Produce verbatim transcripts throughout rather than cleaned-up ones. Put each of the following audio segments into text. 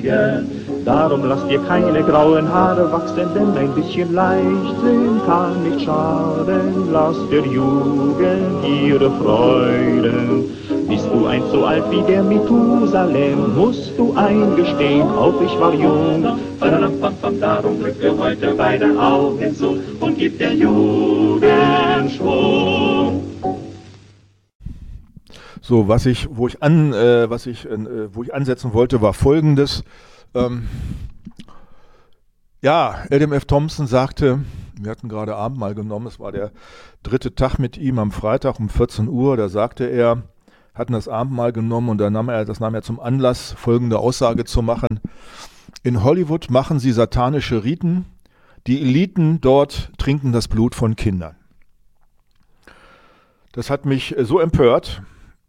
Lüge. Darum lass dir keine grauen Haare wachsen, denn ein bisschen Leichtsinn kann nicht schaden. Lass der Jugend ihre Freuden. Bist du einst so alt wie der Methusalem, musst du eingestehen, auch ich war jung. Darum drücke heute beide Augen zu und gib der Jugend Schwung. So, was ich, wo ich an, äh, was ich, äh, wo ich ansetzen wollte, war Folgendes. Ähm, ja, Adam F. Thompson sagte, wir hatten gerade Abendmahl genommen, es war der dritte Tag mit ihm am Freitag um vierzehn Uhr, da sagte er, hatten das Abendmahl genommen und dann nahm er, das nahm er zum Anlass, folgende Aussage zu machen. In Hollywood machen sie satanische Riten, die Eliten dort trinken das Blut von Kindern. Das hat mich so empört,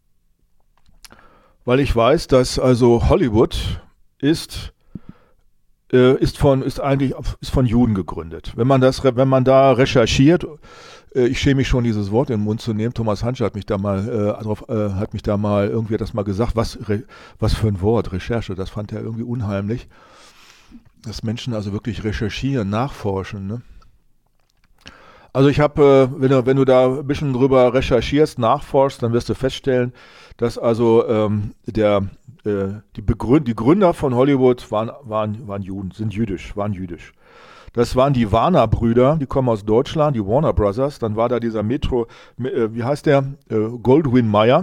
weil ich weiß, dass also Hollywood ist, äh, ist von, ist eigentlich ist von Juden gegründet. Wenn man das, wenn man da recherchiert, äh, ich schäme mich schon, dieses Wort in den Mund zu nehmen. Thomas Hansche hat mich da mal, äh, drauf, äh, hat mich da mal irgendwie das mal gesagt. Was, re, was für ein Wort, Recherche, das fand er irgendwie unheimlich. Dass Menschen also wirklich recherchieren, nachforschen, ne? Also ich habe, äh, wenn du, wenn du da ein bisschen drüber recherchierst, nachforschst, dann wirst du feststellen, dass also ähm, der, äh, die, Begründ- die Gründer von Hollywood waren, waren, waren Juden, sind jüdisch, waren jüdisch. Das waren die Warner-Brüder, die kommen aus Deutschland, die Warner Brothers. Dann war da dieser Metro, äh, wie heißt der, äh, Goldwyn Mayer.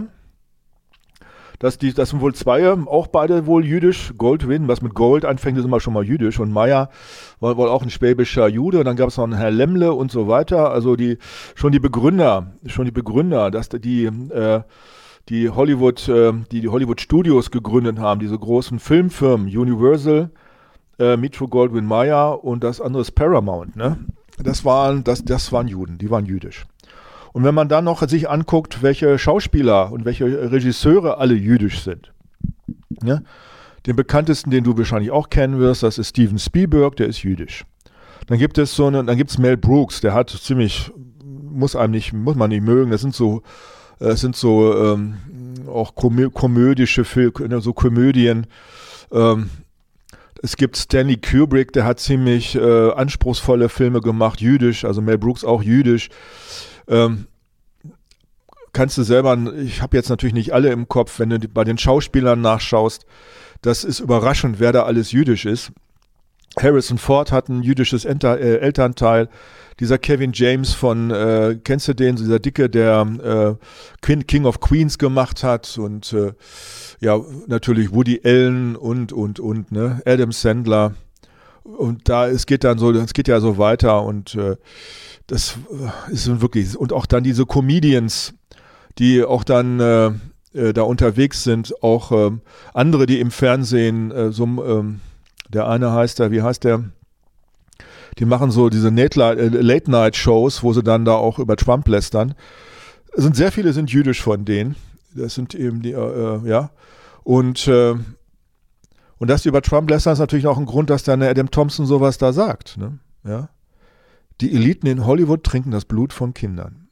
Das, die, das sind wohl zwei, auch beide wohl jüdisch. Goldwyn, was mit Gold anfängt, ist immer schon mal jüdisch. Und Meyer war wohl auch ein schwäbischer Jude. Und dann gab es noch einen Herr Lemmle und so weiter. Also die schon die Begründer, schon die Begründer, dass die äh, die Hollywood, äh, die die Hollywood Studios gegründet haben, diese großen Filmfirmen, Universal, äh, Metro Goldwyn Mayer und das andere ist Paramount. Ne? Das waren, das, das waren Juden, die waren jüdisch. Und wenn man dann noch sich anguckt, welche Schauspieler und welche Regisseure alle jüdisch sind. Ja? Den bekanntesten, den du wahrscheinlich auch kennen wirst, das ist Steven Spielberg, der ist jüdisch. Dann gibt es so eine, dann gibt es Mel Brooks, der hat ziemlich, muss einem nicht, muss man nicht mögen, das sind so, das sind so ähm, auch komö- komödische Filme, so Komödien. Ähm, Es gibt Stanley Kubrick, der hat ziemlich äh, anspruchsvolle Filme gemacht, jüdisch, also Mel Brooks auch jüdisch. Ähm, kannst du selber, ich habe jetzt natürlich nicht alle im Kopf, wenn du die, bei den Schauspielern nachschaust, das ist überraschend, wer da alles jüdisch ist. Harrison Ford hat ein jüdisches Enter, äh, Elternteil. Dieser Kevin James von, äh, kennst du den, dieser Dicke, der äh, King of Queens gemacht hat und äh, ja, natürlich Woody Allen und, und, und, ne, Adam Sandler. Und da, es geht dann so, es geht ja so weiter und äh, das ist wirklich, und auch dann diese Comedians, die auch dann äh, äh, da unterwegs sind, auch äh, andere, die im Fernsehen, äh, so, äh, der eine heißt da, wie heißt der? Die machen so diese Late-Night-Shows, wo sie dann da auch über Trump lästern. Es sind sehr viele sind jüdisch von denen. Das sind eben die, äh, ja. Und, äh, und das über Trump lästern ist natürlich auch ein Grund, dass dann Adam Thompson sowas da sagt, ne? Ja. Die Eliten in Hollywood trinken das Blut von Kindern.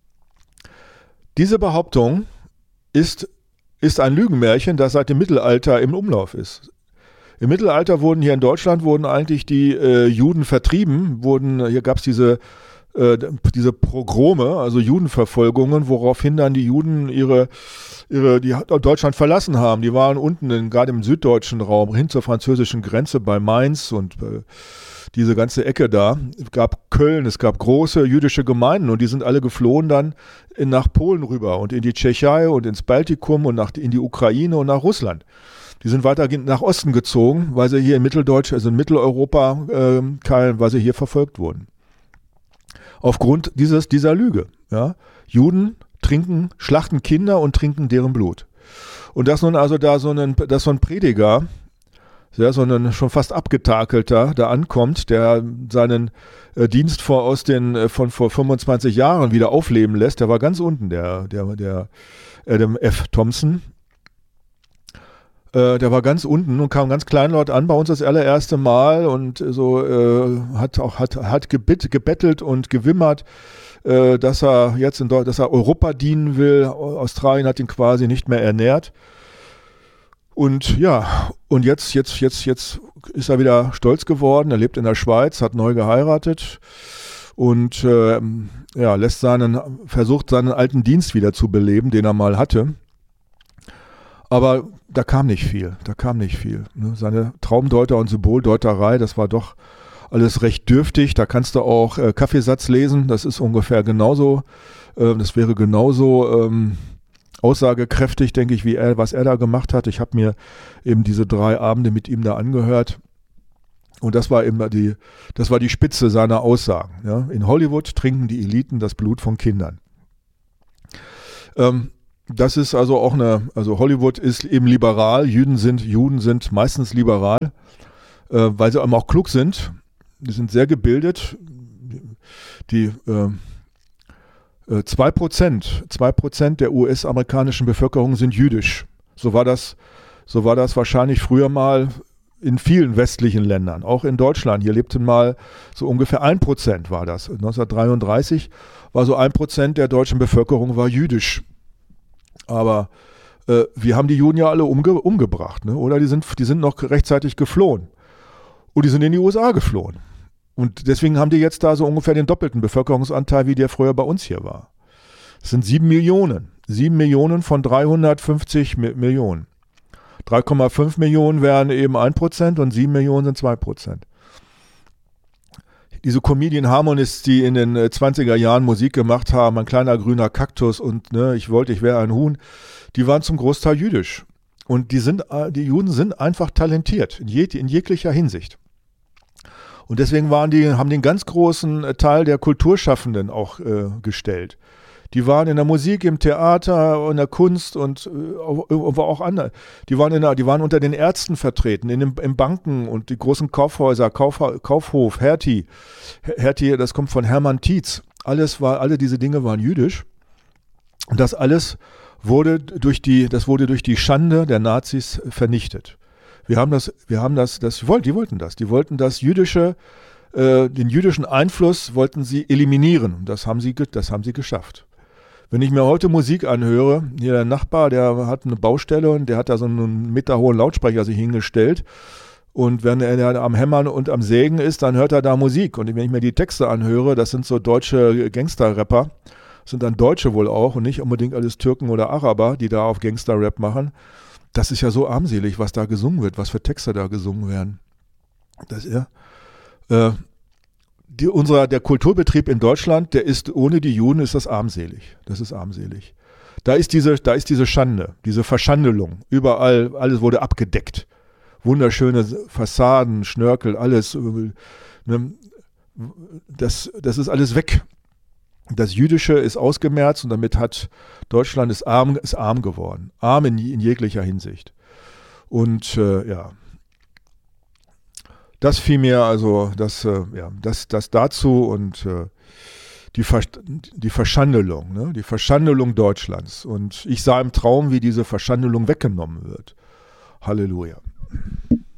Diese Behauptung ist, ist ein Lügenmärchen, das seit dem Mittelalter im Umlauf ist. Im Mittelalter wurden hier in Deutschland wurden eigentlich die äh, Juden vertrieben, wurden, hier gab es diese, äh, diese Pogrome, also Judenverfolgungen, woraufhin dann die Juden ihre, ihre die Deutschland verlassen haben. Die waren unten, in, gerade im süddeutschen Raum, hin zur französischen Grenze bei Mainz und äh, diese ganze Ecke da. Es gab Köln, es gab große jüdische Gemeinden und die sind alle geflohen dann in, nach Polen rüber und in die Tschechei und ins Baltikum und nach, in die Ukraine und nach Russland. Die sind weitergehend nach Osten gezogen, weil sie hier in Mitteldeutsch, also in Mitteleuropa, äh, kein, weil sie hier verfolgt wurden. Aufgrund dieses, dieser Lüge. Ja? Juden trinken, schlachten Kinder und trinken deren Blut. Und dass nun also da so ein, dass so ein Prediger, ja, so ein schon fast abgetakelter, da ankommt, der seinen äh, Dienst vor, aus den, äh, von vor fünfundzwanzig Jahren wieder aufleben lässt, der war ganz unten, der, der, der Adam F. Thompson. Äh, der war ganz unten und kam ganz kleinlaut an, bei uns das allererste Mal und so äh, hat auch hat, hat gebet, gebettelt und gewimmert, äh, dass er jetzt in Deutschland, dass er Europa dienen will. Australien hat ihn quasi nicht mehr ernährt. Und ja, und jetzt, jetzt, jetzt, jetzt ist er wieder stolz geworden. Er lebt in der Schweiz, hat neu geheiratet und äh, ja, lässt seinen, versucht seinen alten Dienst wieder zu beleben, den er mal hatte. Aber da kam nicht viel, da kam nicht viel. Ne? Seine Traumdeuter und Symboldeuterei, das war doch alles recht dürftig. Da kannst du auch äh, Kaffeesatz lesen, das ist ungefähr genauso, äh, das wäre genauso ähm, aussagekräftig, denke ich, wie er, was er da gemacht hat. Ich habe mir eben diese drei Abende mit ihm da angehört. Und das war eben die, das war die Spitze seiner Aussagen. Ja? In Hollywood trinken die Eliten das Blut von Kindern. Ähm, das ist also auch eine, also Hollywood ist eben liberal. Juden sind, Juden sind meistens liberal, äh, weil sie eben auch klug sind. Die sind sehr gebildet. Die äh, äh, zwei Prozent, zwei Prozent der U S-amerikanischen Bevölkerung sind jüdisch. So war das, so war das wahrscheinlich früher mal in vielen westlichen Ländern, auch in Deutschland. Hier lebten mal so ungefähr ein Prozent war das. neunzehnhundertdreiunddreißig war so ein Prozent der deutschen Bevölkerung war jüdisch. Aber äh, wir haben die Juden ja alle umge umgebracht, ne? Oder die sind, die sind noch rechtzeitig geflohen. Und die sind in die U S A geflohen. Und deswegen haben die jetzt da so ungefähr den doppelten Bevölkerungsanteil, wie der früher bei uns hier war. Das sind sieben Millionen. Sieben Millionen von dreihundertfünfzig Mi- Millionen. drei Komma fünf Millionen wären eben ein Prozent und sieben Millionen sind zwei Prozent. Diese Comedian Harmonists, die in den äh, zwanziger Jahren Musik gemacht haben, ein kleiner grüner Kaktus und ne, ich wollte, ich wäre ein Huhn, die waren zum Großteil jüdisch. Und die, sind, äh, die Juden sind einfach talentiert, in, je, in jeglicher Hinsicht. Und deswegen waren die, haben den ganz großen Teil der Kulturschaffenden auch äh, gestellt. Die waren in der Musik, im Theater, in der Kunst und äh, aber auch andere. Die waren, in der, die waren unter den Ärzten vertreten, in den in Banken und die großen Kaufhäuser, Kauf, Kaufhof, Hertie. Hertie, das kommt von Hermann Tietz. Alles war, alle diese Dinge waren jüdisch. Und das alles wurde durch die, das wurde durch die Schande der Nazis vernichtet. Wir haben das, wir haben das, das, die wollten das. Die wollten das jüdische, äh, den jüdischen Einfluss wollten sie eliminieren. Das haben sie, das haben sie geschafft. Wenn ich mir heute Musik anhöre, hier der Nachbar, der hat eine Baustelle und der hat da so einen meterhohen Lautsprecher sich hingestellt. Und wenn er am Hämmern und am Sägen ist, dann hört er da Musik. Und wenn ich mir die Texte anhöre, das sind so deutsche Gangster-Rapper. Das sind dann Deutsche wohl auch und nicht unbedingt alles Türken oder Araber, die da auf Gangster-Rap machen. Das ist ja so armselig, was da gesungen wird, was für Texte da gesungen werden. Das ist ja, äh, die, unser, der Kulturbetrieb in Deutschland, der ist, ohne die Juden ist das armselig. Das ist armselig. Da ist diese, da ist diese Schande, diese Verschandelung. Überall, alles wurde abgedeckt. Wunderschöne Fassaden, Schnörkel, alles. Ne, das, das ist alles weg. Das Jüdische ist ausgemerzt und damit hat Deutschland ist arm, ist arm geworden. Arm in, in jeglicher Hinsicht. Und äh, ja, das fiel mir also, das, äh, ja, das, das dazu und äh, die, Ver die Verschandelung, ne? Die Verschandelung Deutschlands. Und ich sah im Traum, wie diese Verschandelung weggenommen wird. Halleluja.